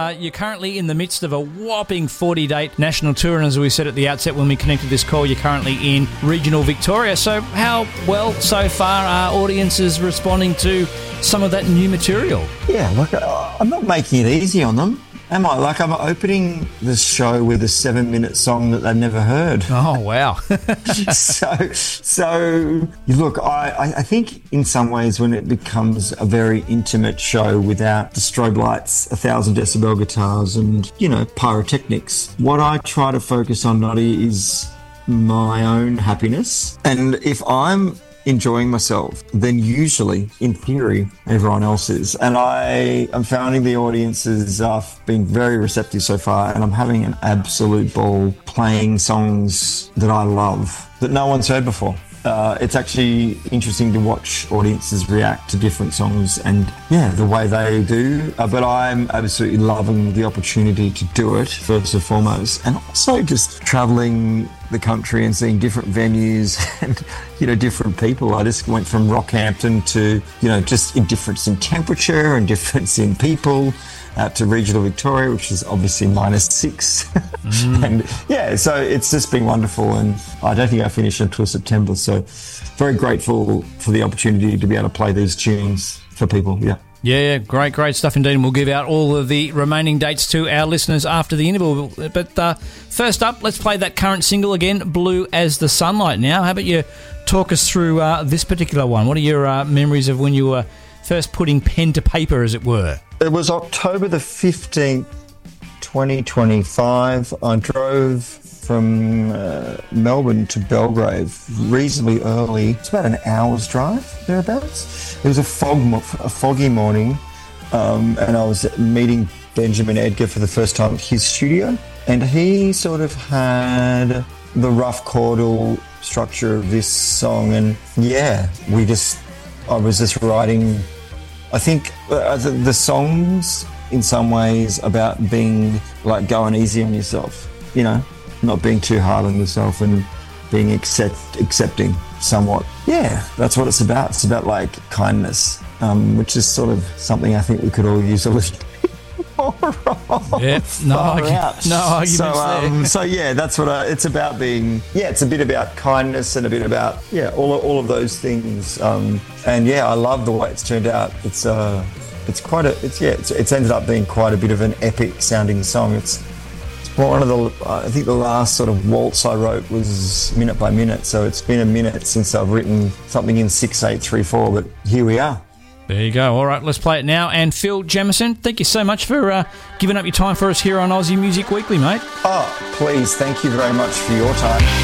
you're currently in the midst of a whopping 40-date national tour, and as we said at the outset when we connected this call, you're currently in regional Victoria. So how well so far are audiences responding to some of that new material? Yeah, look, I'm not making it easy on them. Am I? Like, I'm opening the show with a 7-minute song that they've never heard. Oh, wow. So look, I think in some ways when it becomes a very intimate show without the strobe lights, 1,000 decibel guitars and, pyrotechnics, what I try to focus on, Noddy, is my own happiness. And if I'm enjoying myself, then usually, in theory, everyone else is. And I'm finding the audiences are being very receptive so far, and I'm having an absolute ball playing songs that I love, that no one's heard before. It's actually interesting to watch audiences react to different songs and, the way they do. But I'm absolutely loving the opportunity to do it, first and foremost. And also just travelling the country and seeing different venues and, different people. I just went from Rockhampton to, just in difference in temperature and difference in people, out to regional Victoria, which is obviously -6. And so it's just been wonderful. And I don't think I finish until September. So very grateful for the opportunity to be able to play these tunes for people. Yeah. Yeah, great stuff indeed. And we'll give out all of the remaining dates to our listeners after the interval. But first up, let's play that current single again, Blue as the Sunlight. Now, how about you talk us through this particular one? What are your memories of when you were first putting pen to paper, as it were? It was October the 15th, 2025. I drove from Melbourne to Belgrave reasonably early. It's about an hour's drive, thereabouts. It was a foggy morning, and I was meeting Benjamin Edgar for the first time at his studio, and he sort of had the rough chordal structure of this song, and I was just writing. I think the song's in some ways about being like going easy on yourself, not being too hard on yourself and being accepting somewhat. Yeah, that's what it's about. It's about like kindness, which is sort of something I think we could all use a little more of. Yeah, no arguments there. So that's what it's about being. Yeah, it's a bit about kindness and a bit about all of those things. I love the way it's turned out. It's ended up being quite a bit of an epic sounding song. It's one of I think the last sort of waltz I wrote was minute by minute, so it's been a minute since I've written something in 6/8/3/4, but here we are. There you go. All right, let's play it now. And Phil Jamieson, thank you so much for giving up your time for us here on Aussie Music Weekly, mate. Oh, please, thank you very much for your time.